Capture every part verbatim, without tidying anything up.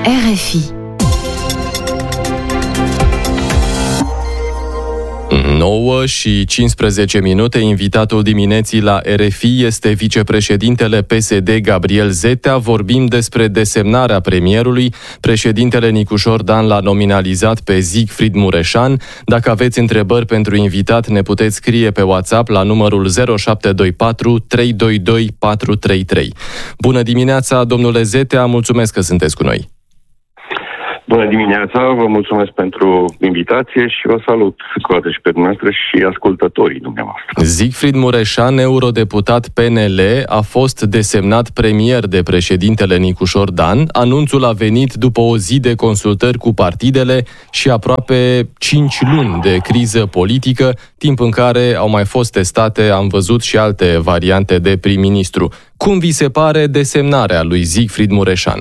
R F I. nouă și cincisprezece minute, invitatul dimineții la R F I este vicepreședintele P S D Gabriel Zetea. Vorbim despre desemnarea premierului. Președintele Nicușor Dan l-a nominalizat pe Siegfried Mureșan. Dacă aveți întrebări pentru invitat, ne puteți scrie pe WhatsApp la numărul zero șapte doi patru trei doi doi patru trei trei. Bună dimineața, domnule Zetea, mulțumesc că sunteți cu noi. Bună dimineața, vă mulțumesc pentru invitație și vă salut cu toate și pe dumneavoastră și ascultătorii dumneavoastră. Siegfried Mureșan, eurodeputat P N L, a fost desemnat premier de președintele Nicușor Dan. Anunțul a venit după o zi de consultări cu partidele și aproape cinci luni de criză politică, timp în care au mai fost testate, am văzut, și alte variante de prim-ministru. Cum vi se pare desemnarea lui Siegfried Mureșan?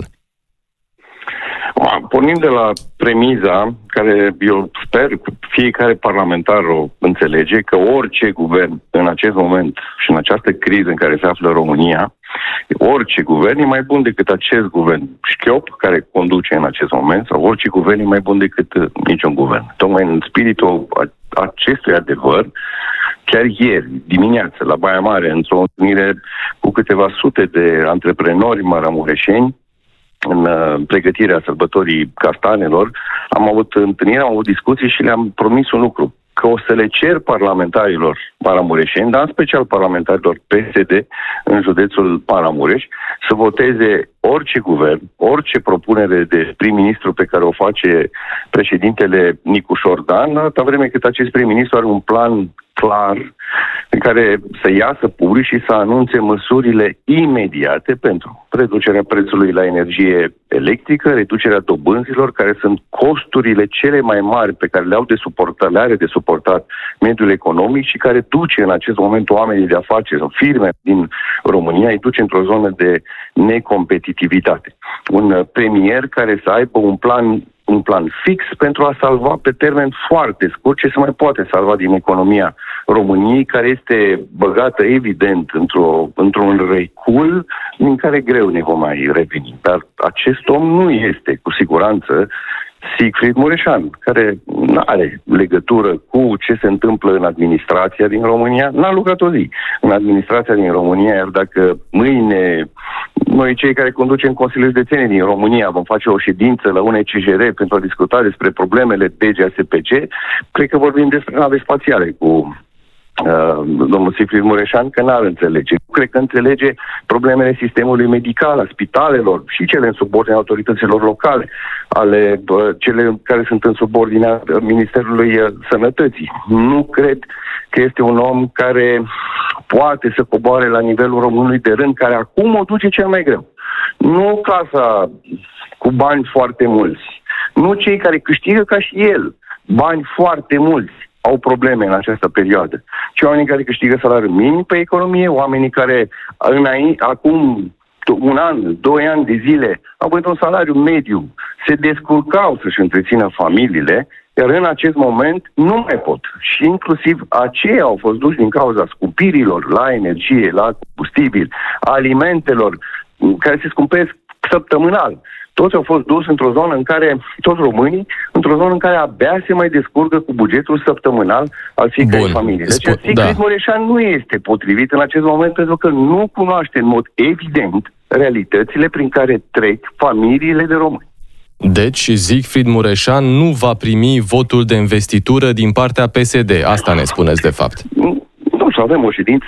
Pornind de la premiza, care eu sper că fiecare parlamentar o înțelege, că orice guvern în acest moment și în această criză în care se află România, orice guvern e mai bun decât acest guvern șchiop care conduce în acest moment, sau orice guvern e mai bun decât niciun guvern. Tocmai în spiritul acestui adevăr, chiar ieri, dimineață, la Baia Mare, într-o întâlnire cu câteva sute de antreprenori maramureșeni, în pregătirea sărbătorii castanelor, am avut întâlniri, am avut discuții și le-am promis un lucru, că o să le cer parlamentarilor maramureșeni, dar în special parlamentarilor P S D în județul Maramureș, să voteze orice guvern, orice propunere de prim-ministru pe care o face președintele Nicușor Dan, atâta vreme cât acest prim-ministru are un plan clar în care să iasă public și să anunțe măsurile imediate pentru reducerea prețului la energie electrică, reducerea dobânzilor, care sunt costurile cele mai mari pe care le au de suportat, le are de suportat mediul economic și care duce în acest moment oamenii de afaceri sau firme din România, îi duce într-o zonă de necompetitivitate. Un premier care să aibă un plan un plan fix pentru a salva pe termen foarte scurt ce se mai poate salva din economia României, care este băgată evident într-o, într-un recul din care greu ne vom mai reveni. Dar acest om nu este cu siguranță Siegfried Mureșan, care nu are legătură cu ce se întâmplă în administrația din România, n-a lucrat o zi în administrația din România, iar dacă mâine noi, cei care conducem Consiliul Județenii din România, vom face o ședință la un E C J R pentru a discuta despre problemele D G S P C, cred că vorbim despre nave spațiale cu Uh, domnul Siegfried Mureșan, că n-ar înțelege. Cred că înțelege problemele sistemului medical, a spitalelor și cele în subordinea autorităților locale, ale uh, cele care sunt în subordinea Ministerului uh, Sănătății. Nu cred că este un om care poate să coboare la nivelul românului de rând, care acum o duce cel mai greu. Nu clasa cu bani foarte mulți, nu cei care câștigă ca și el bani foarte mulți au probleme în această perioadă. Și oamenii care câștigă salariul minim pe economie, oamenii care înainte, acum un an, doi ani de zile, au avut un salariu mediu, se descurcau să-și întrețină familiile, iar în acest moment nu mai pot. Și inclusiv aceia au fost duși din cauza scumpirilor la energie, la combustibil, alimentelor, care se scumpesc săptămânal. Toți au fost dus într-o zonă în care, toți românii, într-o zonă în care abia se mai descurcă cu bugetul săptămânal al fiecărei familii. Deci Siegfried da. Mureșan nu este potrivit în acest moment pentru că nu cunoaște în mod evident realitățile prin care trec familiile de români. Deci Siegfried Mureșan nu va primi votul de investitură din partea P S D. Asta ne spuneți de fapt. Nu, nu să avem o ședință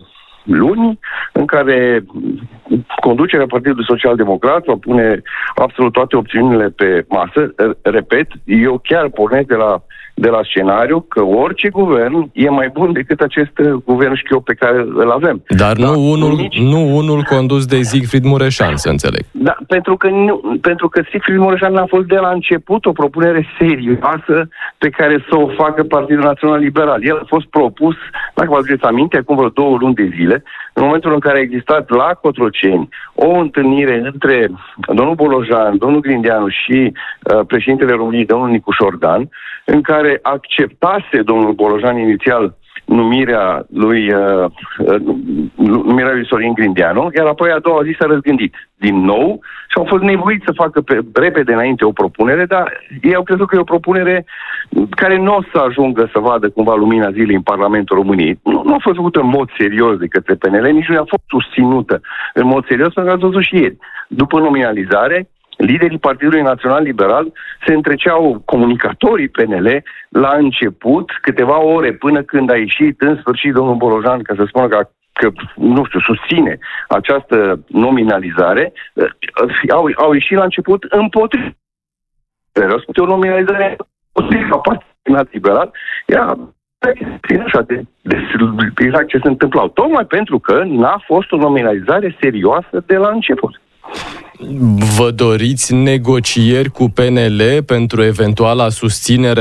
luni în care conducerea Partidului Social Democrat va pune absolut toate opțiunile pe masă. Repet, eu chiar pornesc de la, de la scenariu că orice guvern e mai bun decât acest guvern șchiop pe care îl avem. Dar nu, da, unul, nici... nu unul condus de Siegfried Mureșan, să înțeleg. Da, pentru că, nu, pentru că Siegfried Mureșan a fost de la început o propunere serioasă pe care să o facă Partidul Național Liberal. El a fost propus, dacă vă aduceți aminte, acum vreo două luni de zile, în momentul în care a existat la Cotroceni o întâlnire între domnul Bolojan, domnul Grindeanu și uh, președintele României, domnul Nicușor Dan, în care acceptase domnul Bolojan inițial numirea lui, uh, numirea lui Sorin Grindeanu, iar apoi a doua zi s-a răzgândit din nou și au fost nevoiți să facă pe, repede înainte o propunere, dar ei au crezut că e o propunere care nu o să ajungă să vadă cumva lumina zilei în Parlamentul României. Nu, nu a fost făcută în mod serios de către P N L, nici nu a fost susținută în mod serios, pentru că ați văzut și ieri. După nominalizare, liderii Partidului Național Liberal se întreceau comunicatorii P N L la început, câteva ore până când a ieșit în sfârșit domnul Bolojan ca să spună că, că nu știu, susține această nominalizare, au, au ieșit la început împotriva. O nominalizare împotriva Partidului Liberal era așa de, de, de exact ce se întâmplau. Tocmai pentru că n-a fost o nominalizare serioasă de la început. Vă doriți negocieri cu P N L pentru eventuala susținere